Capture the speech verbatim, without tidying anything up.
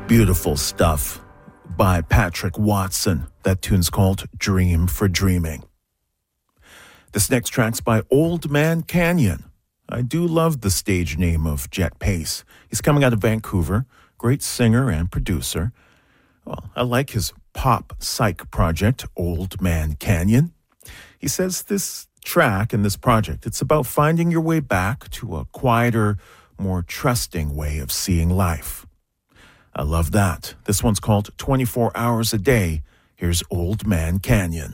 Beautiful stuff by Patrick Watson. That tune's called Dream for Dreaming. This next track's by Old Man Canyon. I do love the stage name of Jet Pace. He's coming out of Vancouver, great singer and producer. Well, I like his pop psych project, Old Man Canyon. He says this track and this project, it's about finding your way back to a quieter, more trusting way of seeing life. I love that. This one's called twenty-four hours a day. Here's Old Man Canyon.